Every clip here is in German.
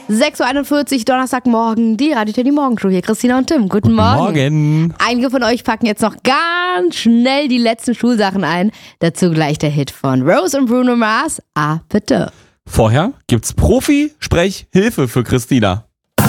6.41 Uhr, Donnerstagmorgen, die Radio Teddy Morgenshow hier. Christina und Tim, guten Morgen. Morgen. Einige von euch packen jetzt noch ganz schnell die letzten Schulsachen ein. Dazu gleich der Hit von Rose und Bruno Mars. Ah, bitte. Vorher gibt's Profi-Sprechhilfe für Christina.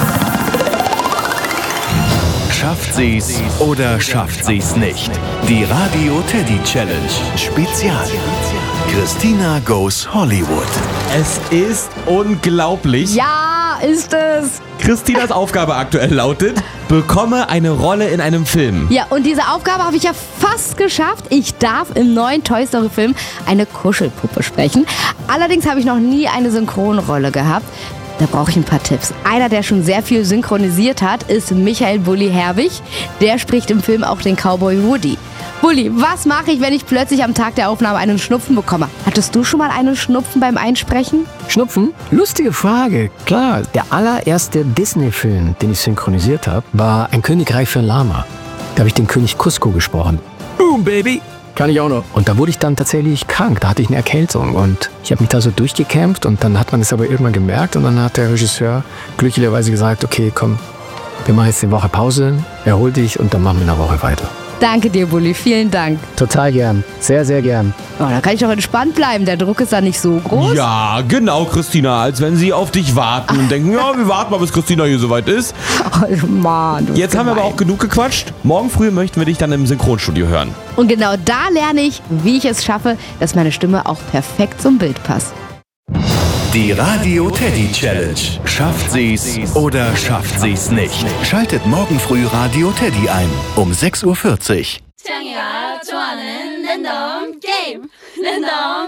Schafft sie's oder schafft sie's nicht? Die Radio Teddy Challenge Spezial. Christina goes Hollywood. Es ist unglaublich. Ja, ist es. Christinas Aufgabe aktuell lautet, bekomme eine Rolle in einem Film. Ja, und diese Aufgabe habe ich ja fast geschafft. Ich darf im neuen Toy Story Film eine Kuschelpuppe sprechen. Allerdings habe ich noch nie eine Synchronrolle gehabt. Da brauche ich ein paar Tipps. Einer, der schon sehr viel synchronisiert hat, ist Michael Bulli Herbig. Der spricht im Film auch den Cowboy Woody. Bulli, was mache ich, wenn ich plötzlich am Tag der Aufnahme einen Schnupfen bekomme? Hattest du schon mal einen Schnupfen beim Einsprechen? Schnupfen? Lustige Frage. Klar, der allererste Disney-Film, den ich synchronisiert habe, war Ein Königreich für ein Lama. Da habe ich den König Cusco gesprochen. Boom, Baby! Kann ich auch noch. Und da wurde ich dann tatsächlich krank. Da hatte ich eine Erkältung und ich habe mich da so durchgekämpft und dann hat man es aber irgendwann gemerkt und dann hat der Regisseur glücklicherweise gesagt, okay, komm, wir machen jetzt eine Woche Pause, erhol dich und dann machen wir eine Woche weiter. Danke dir, Bulli. Vielen Dank. Total gern. Sehr, sehr gern. Oh, da kann ich doch entspannt bleiben. Der Druck ist da nicht so groß. Ja, genau, Christina. Als wenn sie auf dich warten und denken, ja, wir warten mal, bis Christina hier soweit ist. Oh, Mann. Jetzt haben wir aber auch genug gequatscht. Morgen früh möchten wir dich dann im Synchronstudio hören. Und genau da lerne ich, wie ich es schaffe, dass meine Stimme auch perfekt zum Bild passt. Die Radio Teddy Challenge. Schafft sie's oder schafft sie's nicht? Schaltet morgen früh Radio Teddy ein um 6.40 Uhr.